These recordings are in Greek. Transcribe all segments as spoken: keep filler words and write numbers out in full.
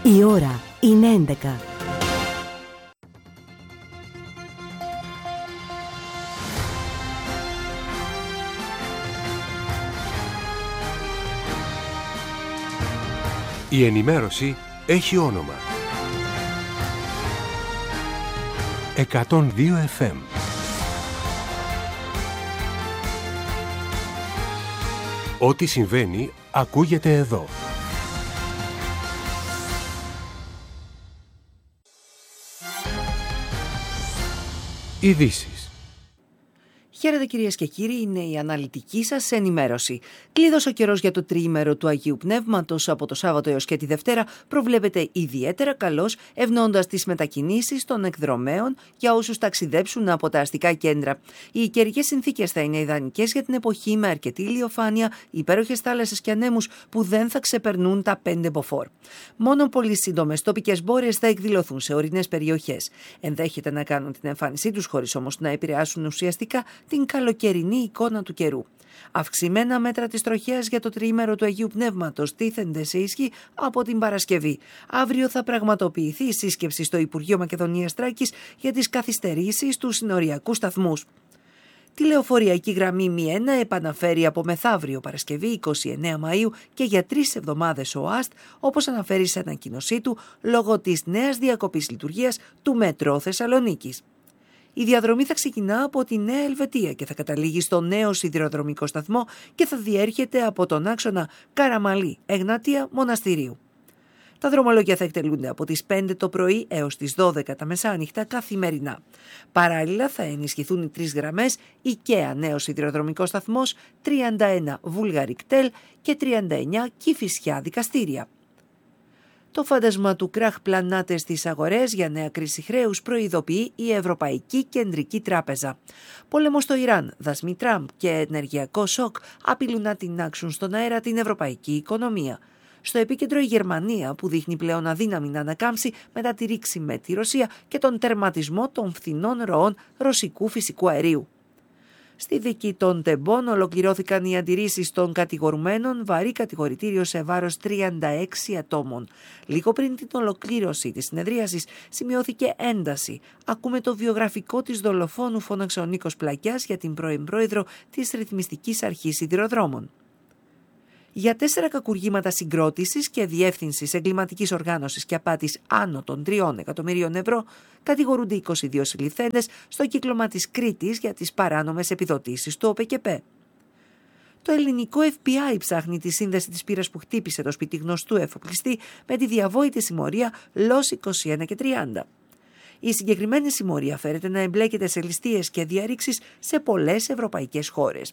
Η ώρα είναι έντεκα. Η ενημέρωση έχει όνομα. εκατόν δύο εφ εμ. Ό,τι συμβαίνει ακούγεται εδώ. Ειδήσεις. Χαίρετε κυρίες και κύριοι, είναι η αναλυτική σας ενημέρωση. Κλείδωσε ο καιρός για το τριήμερο του Αγίου Πνεύματος. Από το Σάββατο έως και τη Δευτέρα προβλέπεται ιδιαίτερα καλός, ευνοώντας τις μετακινήσεις των εκδρομέων για όσους ταξιδέψουν από τα αστικά κέντρα. Οι καιρικές συνθήκες θα είναι ιδανικές για την εποχή, με αρκετή ηλιοφάνεια, υπέροχες θάλασσες και ανέμους που δεν θα ξεπερνούν τα πέντε μποφόρ. Μόνο πολύ σύντομες τοπικές μπόρες θα εκδηλωθούν σε ορεινές περιοχές. Ενδέχεται να κάνουν την εμφάνισή τους, χωρίς όμως να επηρεάσουν ουσιαστικά την καλοκαιρινή εικόνα του καιρού. Αυξημένα μέτρα της τροχέας για το τριήμερο του Αγίου Πνεύματος τίθενται σε ισχύ από την Παρασκευή. Αύριο θα πραγματοποιηθεί η σύσκεψη στο Υπουργείο Μακεδονίας Θράκης για τις καθυστερήσεις του συνοριακού σταθμούς. Τη λεωφοριακή γραμμή Μ ένα επαναφέρει από μεθαύριο Παρασκευή εικοστή ενάτη Μαΐου και για τρεις εβδομάδες ο ΟΑΣΤ, όπως αναφέρει σε ανακοίνωσή του, λόγω της νέας διακοπής λειτουργίας του Μετρό Θεσσαλονίκης. Η διαδρομή θα ξεκινά από τη Νέα Ελβετία και θα καταλήγει στο νέο σιδηροδρομικό σταθμό και θα διέρχεται από τον άξονα Καραμαλή, Εγνάτια, Μοναστηρίου. Τα δρομολόγια θα εκτελούνται από τις πέντε το πρωί έως τις δώδεκα τα μεσάνυχτα καθημερινά. Παράλληλα θα ενισχυθούν οι τρεις γραμμές Οικαία νέος σιδηροδρομικός σταθμός, τριάντα ένα Βούλγαρικ Τέλ και τριάντα εννιά Κηφισιά Δικαστήρια. Το φάντασμα του κράχ πλανάται στις αγορές για νέα κρίση χρέους, προειδοποιεί η Ευρωπαϊκή Κεντρική Τράπεζα. Πόλεμο στο Ιράν, δασμοί Τραμπ και ενεργειακό σοκ απειλούν να τινάξουν στον αέρα την ευρωπαϊκή οικονομία. Στο επίκεντρο η Γερμανία, που δείχνει πλέον αδύναμη να ανακάμψει μετά τη ρήξη με τη Ρωσία και τον τερματισμό των φθηνών ροών ρωσικού φυσικού αερίου. Στη δίκη των τεμπών ολοκληρώθηκαν οι αντιρρήσεις των κατηγορουμένων, βαρύ κατηγορητήριο σε βάρος τριάντα έξι ατόμων. Λίγο πριν την ολοκλήρωση της συνεδρίασης σημειώθηκε ένταση. Ακούμε το βιογραφικό της δολοφόνου, φώναξε ο Νίκος Πλακιάς για την πρώην πρόεδρο της Ρυθμιστικής Αρχής Σιδηροδρόμων. Για τέσσερα κακουργήματα συγκρότησης και διεύθυνσης εγκληματικής οργάνωσης και απάτης άνω των τριών εκατομμυρίων ευρώ κατηγορούνται είκοσι δύο συλληφθέντες στο κύκλωμα της Κρήτης για τις παράνομες επιδοτήσεις του ΟΠΕΚΕΠΕ. Το ελληνικό εφ μπι άι ψάχνει τη σύνδεση της πύρας που χτύπησε το σπίτι γνωστού εφοπλιστή με τη διαβόητη συμμορία ΛΟΣ είκοσι ένα και τριάντα. Η συγκεκριμένη συμμορία φέρεται να εμπλέκεται σε ληστείες και διαρρήξεις σε πολλές ευρωπαϊκές χώρες.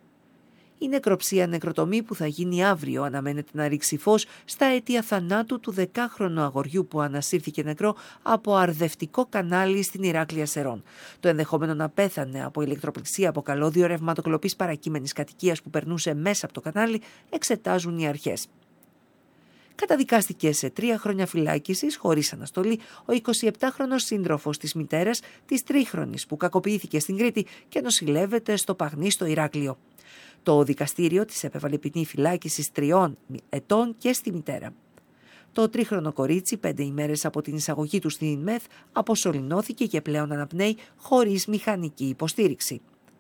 Η νεκροψία νεκροτομή που θα γίνει αύριο αναμένεται να ρίξει φως στα αίτια θανάτου του δεκάχρονου αγοριού που ανασύρθηκε νεκρό από αρδευτικό κανάλι στην Ηράκλεια Σερών. Το ενδεχόμενο να πέθανε από ηλεκτροπληξία από καλώδιο ρευματοκλοπής παρακείμενης κατοικίας που περνούσε μέσα από το κανάλι εξετάζουν οι αρχές. Καταδικάστηκε σε τρία χρόνια φυλάκισης χωρίς αναστολή ο εικοσιεπτάχρονος σύντροφος της μητέρας της τρίχρονης που κακοποιήθηκε στην Κρήτη και νοσηλεύεται στο Παγνί στο Ηράκλειο. Το δικαστήριο της επέβαλε ποινή φυλάκισης τριών ετών και στη μητέρα. Το τρίχρονο κορίτσι, πέντε ημέρες από την εισαγωγή του στην ΜΕΘ, αποσωληνώθηκε και πλέον αναπνέει χωρίς μηχανική υποστήριξη.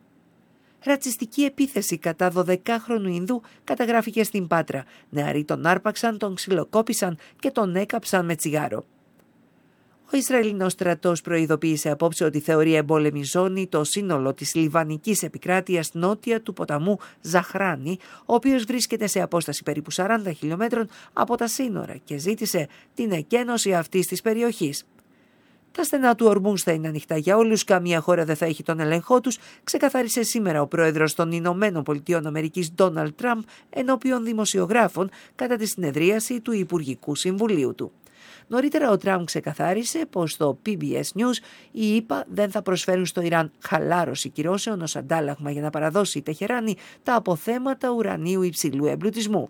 Ρατσιστική επίθεση κατά δωδεκάχρονου Ινδού καταγράφηκε στην Πάτρα. Νεαροί τον άρπαξαν, τον ξυλοκόπησαν και τον έκαψαν με τσιγάρο. Ο Ισραηλινός στρατός προειδοποίησε απόψε ότι θεωρεί εμπόλεμη ζώνη το σύνολο της λιβανικής επικράτειας νότια του ποταμού Ζαχράνη, ο οποίος βρίσκεται σε απόσταση περίπου σαράντα χιλιόμετρων από τα σύνορα και ζήτησε την εκένωση αυτής της περιοχής. Τα στενά του Ορμούζ θα είναι ανοιχτά για όλους, καμία χώρα δεν θα έχει τον έλεγχό τους, ξεκαθάρισε σήμερα ο πρόεδρος των Ηνωμένων Πολιτειών Αμερικής Ντόναλντ Τραμπ ενώπιον δημοσιογράφων κατά τη συνεδρίαση του Υπουργικού Συμβουλίου του. Νωρίτερα ο Τραμπ ξεκαθάρισε πως στο πι μπι ες News οι ΗΠΑ δεν θα προσφέρουν στο Ιράν χαλάρωση κυρώσεων ως αντάλλαγμα για να παραδώσει η Τεχεράνη τα αποθέματα ουρανίου υψηλού εμπλουτισμού.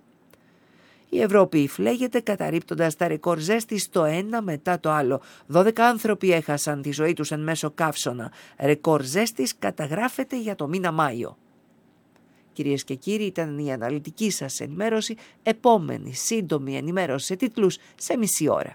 Η Ευρώπη φλέγεται καταρρίπτοντας τα ρεκόρ ζέστης το ένα μετά το άλλο. δώδεκα άνθρωποι έχασαν τη ζωή τους εν μέσω καύσωνα. Ρεκόρ ζέστης καταγράφεται για το μήνα Μάιο. Κυρίες και κύριοι, ήταν η αναλυτική σας ενημέρωση. Επόμενη σύντομη ενημέρωση σε τίτλους σε μισή ώρα.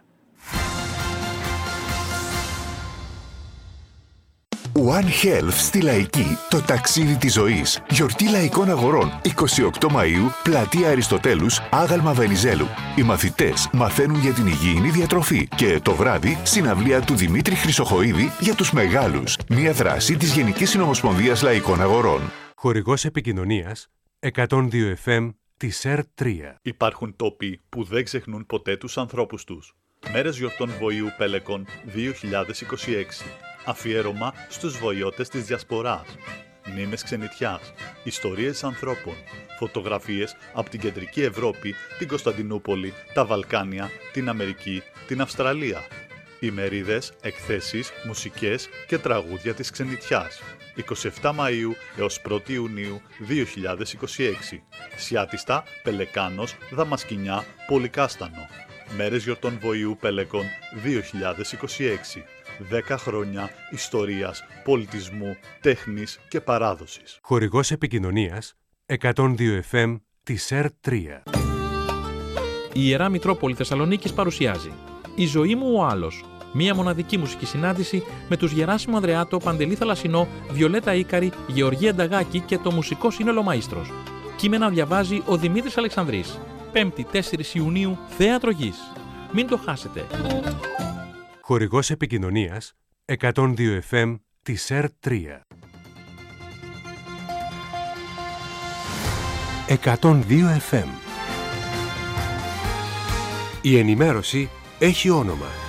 One Health στη Λαϊκή, το ταξίδι της ζωής. Γιορτή Λαϊκών Αγορών, εικοστή ογδόη Μαΐου, πλατεία Αριστοτέλους, άγαλμα Βενιζέλου. Οι μαθητές μαθαίνουν για την υγιεινή διατροφή και το βράδυ συναυλία του Δημήτρη Χρυσοχοΐδη για τους μεγάλους. Μια δράση της Γενικής Συνομοσπονδίας Λαϊκών Αγορών. Χορηγός επικοινωνίας εκατόν δύο εφ εμ της ΕΡ τρία. Υπάρχουν τόποι που δεν ξεχνούν ποτέ τους ανθρώπους τους. Μέρες γιορτών Βοηού Πέλεκον δύο χιλιάδες είκοσι έξι. Αφιέρωμα στους βοηώτες της Διασποράς. Μνήμες ξενιτιάς, ιστορίες ανθρώπων, φωτογραφίες από την Κεντρική Ευρώπη, την Κωνσταντινούπολη, τα Βαλκάνια, την Αμερική, την Αυστραλία. Ημερίδες, εκθέσεις, μουσικές και τραγούδια της ξενιτιάς. εικοστή εβδόμη Μαΐου έως πρώτη Ιουνίου δύο χιλιάδες είκοσι έξι. Σιάτιστα, Πελεκάνος, Δαμασκηνιά, Πολυκάστανο. Μέρες γιορτών Βοηού Πέλεκον δύο χιλιάδες είκοσι έξι. δέκα χρόνια ιστορίας, πολιτισμού, τέχνης και παράδοσης. Χορηγός επικοινωνίας εκατόν δύο εφ εμ της ΕΡ τρία. Η Ιερά Μητρόπολη Θεσσαλονίκης παρουσιάζει «Η ζωή μου ο άλλος». Μία μοναδική μουσική συνάντηση με τους Γεράσιμο Ανδρεάτο, Παντελή Θαλασσινό, Βιολέτα Ίκαρη, Γεωργία Νταγάκη και το μουσικό σύνολο Μαΐστρος. Κείμενα διαβάζει ο Δημήτρης Αλεξανδρής. πέμπτη τέσσερις Ιουνίου, Θέατρο Γης. Μην το χάσετε. Χορηγός επικοινωνίας εκατόν δύο εφ εμ της ΕΡ τρία. εκατόν δύο εφ εμ. Η ενημέρωση έχει όνομα.